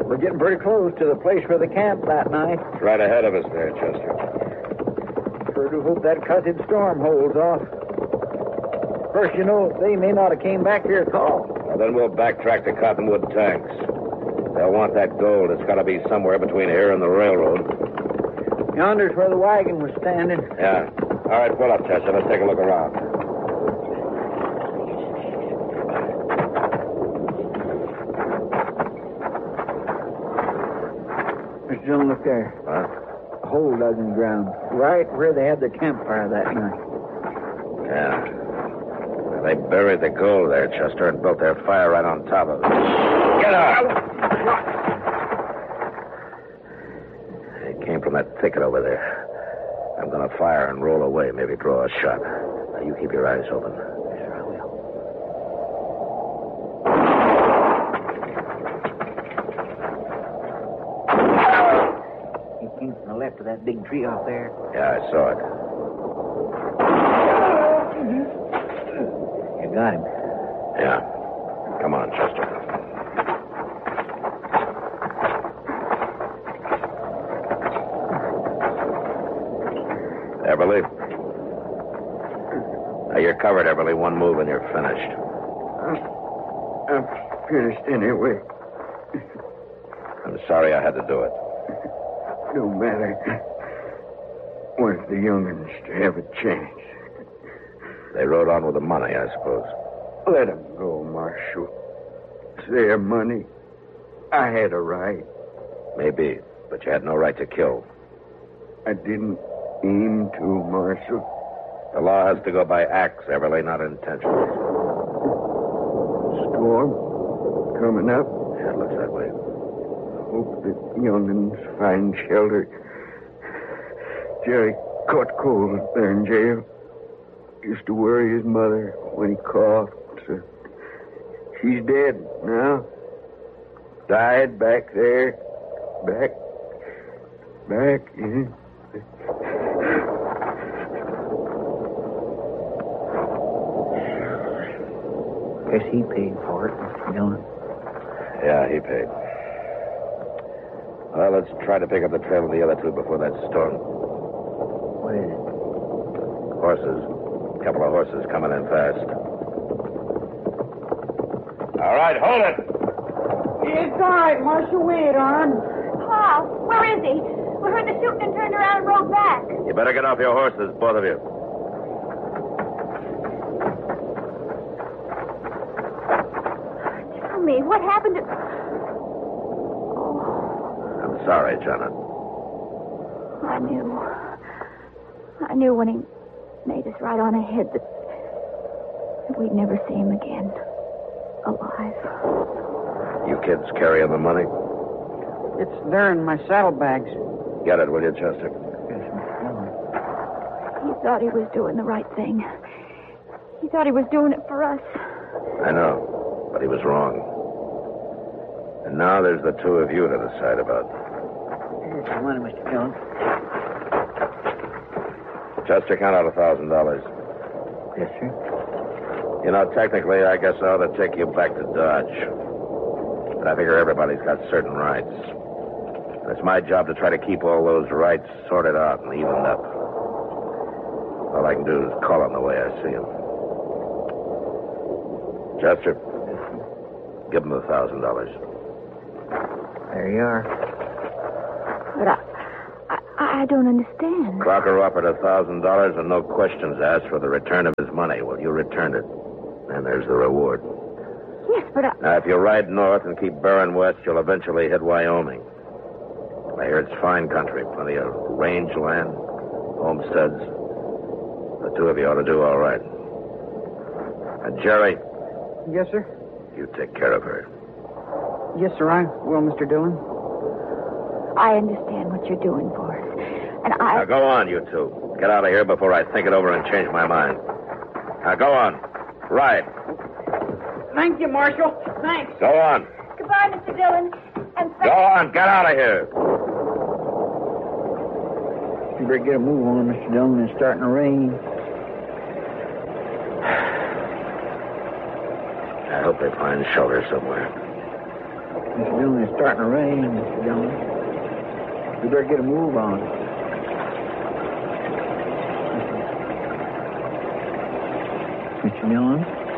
We're getting pretty close to the place where they camped that night. It's right ahead of us there, Chester. Sure do hope that cussed storm holds off. First, they may not have came back here at all. Well, then we'll backtrack to Cottonwood Tanks. They'll want that gold. It's got to be somewhere between here and the railroad. Yonder's where the wagon was standing. Yeah. All right, pull up, Chester. Let's take a look around. Mr. Dillon, look there. Huh? A hole dug in the ground. Right where they had their campfire that night. Yeah. Well, they buried the gold there, Chester, and built their fire right on top of it. Get out! It came from that thicket over there. I'm going to fire and roll away, maybe draw a shot. Now, you keep your eyes open. Sure, I will. He came from the left of that big tree off there. Yeah, I saw it. You got him. Yeah. Come on, Chester. Everly. Now, you're covered, Everly. One move and you're finished. I'm finished anyway. I'm sorry I had to do it. No matter. Want the young'uns to have a chance. They rode on with the money, I suppose. Let them go, Marshal. It's their money. I had a right. Maybe, but you had no right to kill. I didn't aim to, Marshal. The law has to go by acts, Everly, not intentions. Storm coming up. Yeah, it looks that way. Hope the young'uns find shelter. Jerry caught cold there in jail. Used to worry his mother when he coughed. So she's dead now. Died back there. Back. Yeah. Guess he paid for it, Mr. Dillon. Yeah, he paid. Well, let's try to pick up the trail of the other two before that storm. What is it? Horses. A couple of horses coming in fast. All right, hold it. It's all right, Marshal. Wait on. Pa, where is he? We heard the shooting and turned around and rode back. You better get off your horses, both of you. Tell me, what happened to... I'm sorry, Janet. I knew when he made us right on ahead that we'd never see him again. Alive. You kids carrying the money? It's there in my saddlebags. Get it, will you, Chester? Yes, Mr. Dillon. He thought he was doing the right thing. He thought he was doing it for us. I know, but he was wrong. And now there's the two of you to decide about. Here's the money, Mr. Dillon. Chester, count out $1,000. Yes, sir. Technically, I guess I ought to take you back to Dodge. But I figure everybody's got certain rights. And it's my job to try to keep all those rights sorted out and evened up. All I can do is call them the way I see them. Chester, give him the $1,000. There you are. But I don't understand. Crocker offered $1,000 and no questions asked for the return of his money. Well, you returned it. And there's the reward. Yes, but Now, if you ride north and keep bearing west, you'll eventually hit Wyoming. I hear it's fine country, plenty of range land, homesteads. The two of you ought to do all right. And Jerry, Yes, sir. you take care of her. Yes, sir, I will, Mr. Dillon. I understand what you're doing for us. And Now, go on, you two. Get out of here before I think it over and change my mind. Now, go on. Ride. Thank you, Marshal. Thanks. Go on. Goodbye, Mr. Dillon. And Go on. Get out of here. You better get a move on, Mr. Dillon. It's starting to rain. I hope they find shelter somewhere. Mr. Dillon, it's starting to rain, Mr. Dillon. We better get a move on. Mr. Dillon?